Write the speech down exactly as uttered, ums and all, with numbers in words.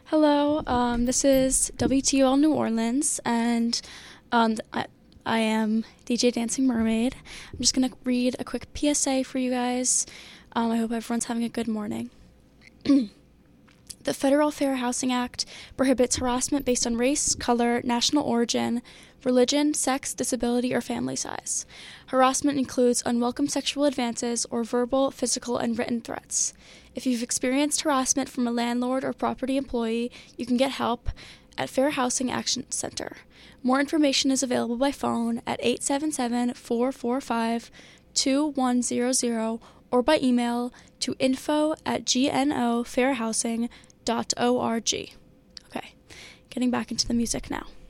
Hello, um, this is W T O L New Orleans, and um, I, I am D J Dancing Mermaid. I'm just going to read a quick P S A for you guys. Um, I hope everyone's having a good morning. The Federal Fair Housing Act prohibits harassment based on race, color, national origin, religion, sex, disability, or family size. Harassment includes unwelcome sexual advances or verbal, physical, and written threats. If you've experienced harassment from a landlord or property employee, you can get help at Fair Housing Action Center. More information is available by phone at eight seven seven, four four five, two one zero zero or by email to info at gnofairhousing dot org. Okay, getting back into the music now.